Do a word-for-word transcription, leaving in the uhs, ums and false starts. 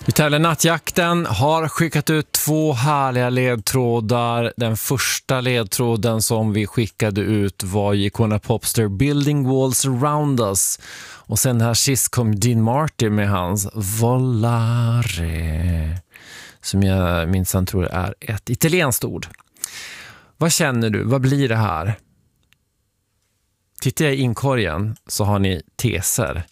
Vi tävlar Nattjakten har skickat ut två härliga ledtrådar. Den första ledtråden som vi skickade ut var Icona Popster Building Walls Around Us. Och sen här sist kom Dean Martin med hans Volare, som jag minsann tror är ett italienskt ord. Vad känner du? Vad blir det här? Tittar jag i inkorgen så har ni teser.